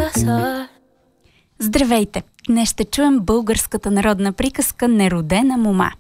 Здравейте! Днес ще чуем българската народна приказка "Неродена мома".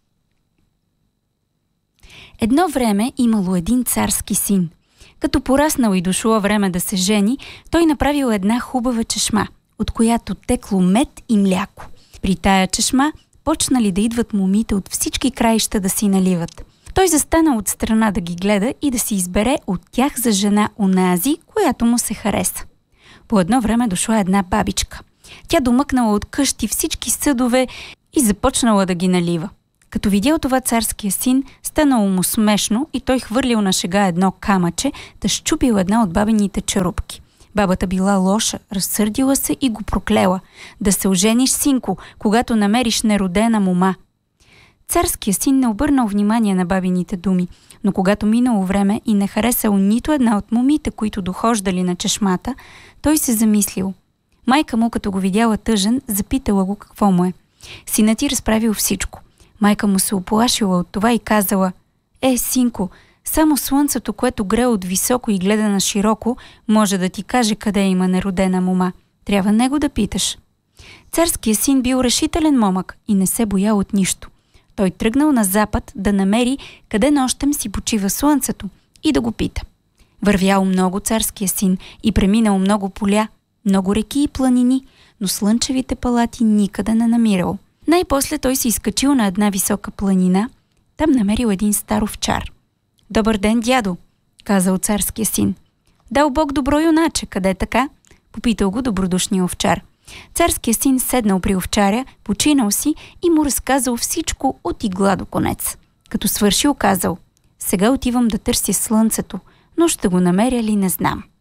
Едно време имало един царски син. Като пораснал и дошло време да се жени, той направил една хубава чешма, от която текло мед и мляко. При тая чешма почнали да идват момите от всички краища да си наливат. Той застанал от страна да ги гледа и да си избере от тях за жена онази, която му се хареса. По едно време дошла една бабичка. Тя домъкнала от къщи всички съдове и започнала да ги налива. Като видял това царския син, станало му смешно и той хвърлил на шега едно камъче, да счупил една от бабините черупки. Бабата била лоша, разсърдила се и го проклела: "Да се ожениш, синко, когато намериш неродена мома." Царския син не обърнал внимание на бабините думи, но когато минало време и не харесал нито една от момите, които дохождали на чешмата, той се замислил. Майка му, като го видяла тъжен, запитала го какво му е. Синът ти разправил всичко. Майка му се уплашила от това и казала: синко, само слънцето, което грее от високо и гледа на широко, може да ти каже къде има неродена мома. Трябва него да питаш." Царският син бил решителен момък и не се боял от нищо. Той тръгнал на запад да намери къде нощем си почива слънцето и да го пита. Вървял много царския син и преминал много поля, много реки и планини, но слънчевите палати никъде не намирал. Най-после той се изкачил на една висока планина. Там намерил един стар овчар. "Добър ден, дядо," казал царския син. "Дал Бог добро юначе, къде така?" попитал го добродушния овчар. Царският син седнал при овчаря, починал си и му разказал всичко от игла до конец. Като свършил, казал: "Сега отивам да търся слънцето, но ще го намеря ли не знам."